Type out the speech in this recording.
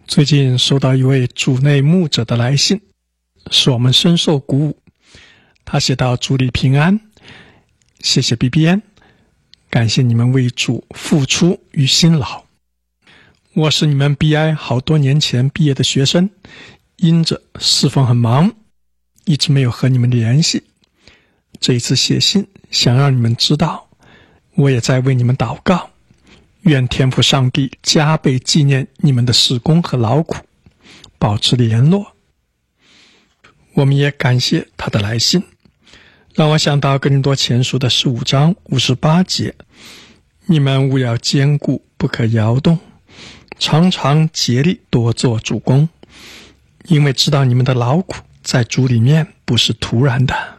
最近收到一位主内牧者的来信，使我们深受鼓舞。他写道：主里平安，谢谢 BBN， 感谢你们为主付出与辛劳。我是你们 BI 好多年前毕业的学生，因着侍奉很忙，一直没有和你们联系。这一次写信，想让你们知道，我也在为你们祷告。愿天父上帝加倍纪念你们的事工和劳苦，保持联络。我们也感谢他的来信，让我想到哥林多前书的15章58节，你们务要坚固，不可摇动，常常竭力多做主工，因为知道你们的劳苦在主里面不是突然的。